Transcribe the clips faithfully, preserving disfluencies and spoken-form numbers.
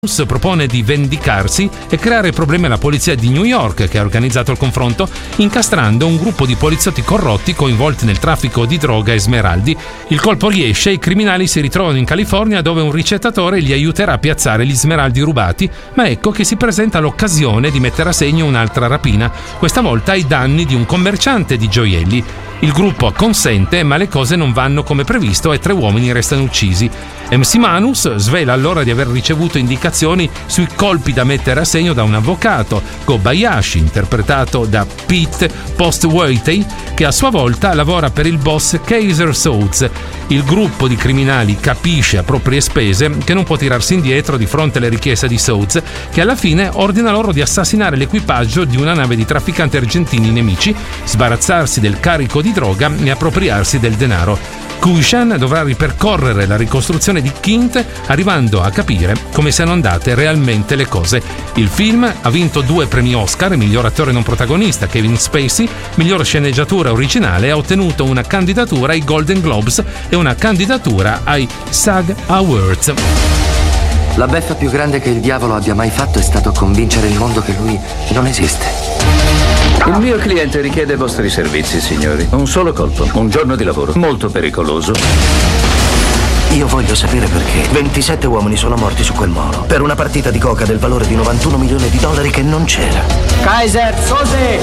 propone di vendicarsi e creare problemi alla polizia di New York, che ha organizzato il confronto incastrando un gruppo di poliziotti corrotti coinvolti nel traffico di droga e smeraldi. Il colpo riesce e i criminali si ritrovano in California, dove un ricettatore li aiuterà a piazzare gli smeraldi rubati, ma ecco che si presenta l'occasione di mettere a segno un'altra rapina, questa volta ai danni di un commerciante di gioielli. Il gruppo consente, ma le cose non vanno come previsto e tre uomini restano uccisi. M C Manus svela allora di aver ricevuto indicazioni sui colpi da mettere a segno da un avvocato, Kobayashi, interpretato da Pete Postwaithe, che a sua volta lavora per il boss Kaiser Soze. Il gruppo di criminali capisce a proprie spese che non può tirarsi indietro di fronte alle richieste di Soze, che alla fine ordina loro di assassinare l'equipaggio di una nave di trafficanti argentini nemici, sbarazzarsi del carico di droga e appropriarsi del denaro. Cushan dovrà ripercorrere la ricostruzione di Kint, arrivando a capire come siano andate realmente le cose. Il film ha vinto due premi Oscar, miglior attore non protagonista Kevin Spacey, miglior sceneggiatura originale, e ha ottenuto una candidatura ai Golden Globes e una candidatura ai SAG Awards. La beffa più grande che il diavolo abbia mai fatto è stato convincere il mondo che lui non esiste. Il mio cliente richiede i vostri servizi, signori. Un solo colpo, un giorno di lavoro, molto pericoloso. Io voglio sapere perché ventisette uomini sono morti su quel molo per una partita di coca del valore di novantuno milioni di dollari che non c'era. Kaiser Soze!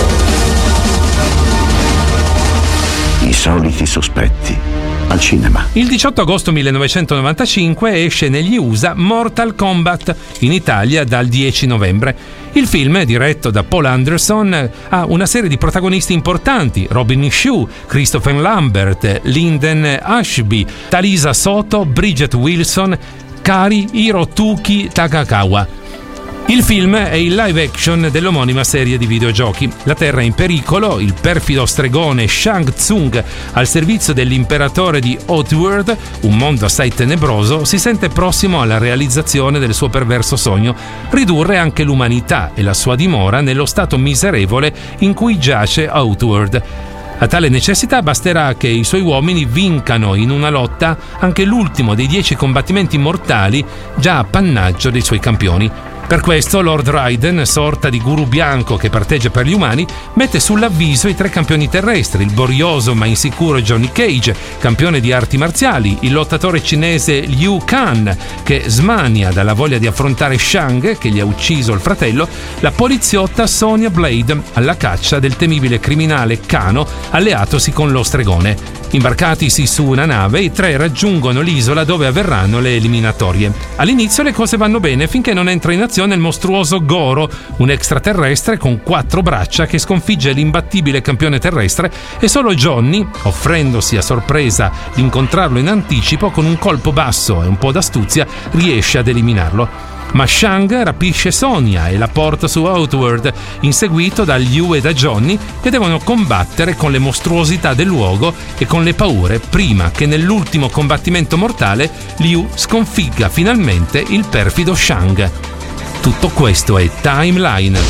I soliti sospetti al cinema. Il diciotto agosto millenovecentonovantacinque esce negli U S A Mortal Kombat, in Italia dal dieci novembre. Il film, diretto da Paul Anderson, ha una serie di protagonisti importanti: Robin Shue, Christopher Lambert, Lyndon Ashby, Talisa Soto, Bridget Wilson, Kari Hirotuki Takakawa. Il film è il live action dell'omonima serie di videogiochi. La Terra è in pericolo, il perfido stregone Shang Tsung, al servizio dell'imperatore di Outworld, un mondo assai tenebroso, si sente prossimo alla realizzazione del suo perverso sogno: ridurre anche l'umanità e la sua dimora nello stato miserevole in cui giace Outworld. A tale necessità basterà che i suoi uomini vincano in una lotta anche l'ultimo dei dieci combattimenti mortali già appannaggio dei suoi campioni. Per questo Lord Raiden, sorta di guru bianco che parteggia per gli umani, mette sull'avviso i tre campioni terrestri: il borioso ma insicuro Johnny Cage, campione di arti marziali, il lottatore cinese Liu Kang, che smania dalla voglia di affrontare Shang, che gli ha ucciso il fratello, la poliziotta Sonya Blade, alla caccia del temibile criminale Kano, alleatosi con lo stregone. Imbarcatisi su una nave, i tre raggiungono l'isola dove avverranno le eliminatorie. All'inizio le cose vanno bene finché non entra in azione il mostruoso Goro, un extraterrestre con quattro braccia che sconfigge l'imbattibile campione terrestre, e solo Johnny, offrendosi a sorpresa di incontrarlo in anticipo, con un colpo basso e un po' d'astuzia riesce ad eliminarlo. Ma Shang rapisce Sonya e la porta su Outworld, inseguito da Liu e da Johnny, che devono combattere con le mostruosità del luogo e con le paure, prima che nell'ultimo combattimento mortale Liu sconfigga finalmente il perfido Shang. Tutto questo è Timeline.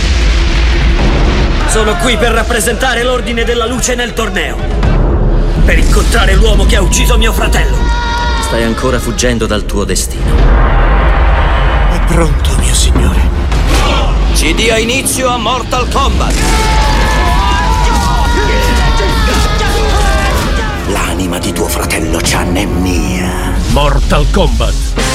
Sono qui per rappresentare l'Ordine della Luce nel torneo, per incontrare l'uomo che ha ucciso mio fratello. Stai ancora fuggendo dal tuo destino. È pronto, mio signore. Si dia inizio a Mortal Kombat. L'anima di tuo fratello Chan è mia. Mortal Kombat.